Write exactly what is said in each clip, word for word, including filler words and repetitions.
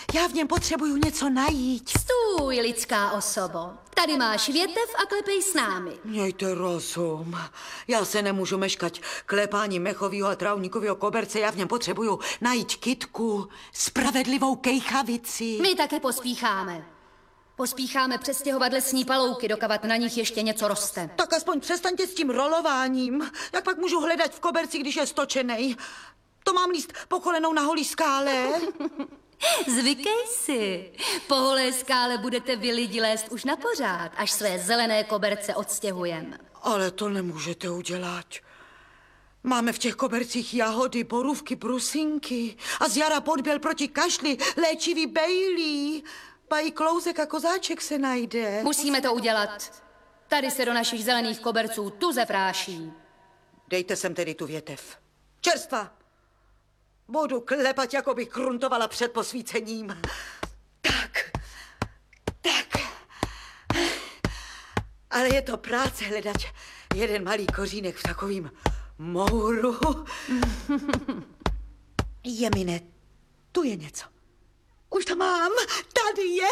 Já v něm potřebuju něco najít. Stůj, lidská osobo. Tady máš větev a klepej s námi. Mějte rozum. Já se nemůžu meškat klepání mechovýho a trávníkového koberce. Já v něm potřebuju najít kytku, spravedlivou kejchavici. My také pospícháme. Pospícháme přestěhovat lesní palouky, dokavat na nich ještě něco roste. Tak aspoň přestaňte s tím rolováním. Jak pak můžu hledat v koberci, když je stočenej? To mám líst po kolenou na holý skále. Zvykej si. Po holé skále budete vy lidi lézt už na pořád, až své zelené koberce odstěhujem. Ale to nemůžete udělat. Máme v těch kobercích jahody, borůvky, prusinky a z jara podběl proti kašli, léčivý bejlí. Pají klouzek a kozáček se najde. Musíme to udělat. Tady se do našich zelených koberců tuze práší. Dejte sem tedy tu větev. Čerstva! Budu klepat, jako bych kruntovala před posvícením. Tak, tak. Ale je to práce hledat jeden malý kořínek v takovým mouru. Jemine, tu je něco. Už to mám, tady je.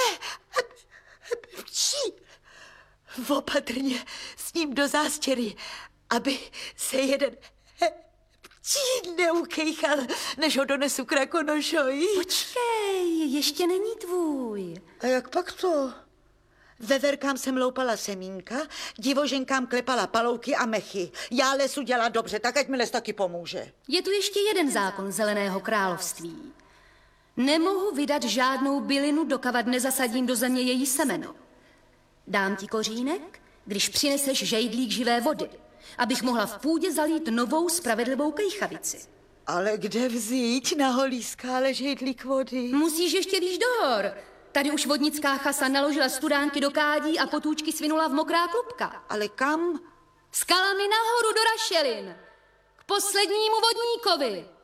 Pší. Opatrně s ním do zástěry, aby se jeden pčí neukejchal, než ho donesu krakonošovi. Počkej, ještě není tvůj. A jak pak to? Veverkám jsem loupala semínka, divoženkám klepala palouky a mechy. Já lesu dělá dobře, tak ať mi les taky pomůže. Je tu ještě jeden zákon Zeleného království. Nemohu vydat žádnou bylinu, dokavat nezasadím do země její semeno. Dám ti kořínek, když přineseš žejdlík živé vody, abych mohla v půdě zalít novou spravedlivou kejchavici. Ale kde vzít na holý skále žejdlík vody? Musíš ještě výš do hor. Tady už vodnická chasa naložila studánky do kádí a potůčky svinula v mokrá klubka. Ale kam? Skalami nahoru do rašelin. K poslednímu vodníkovi.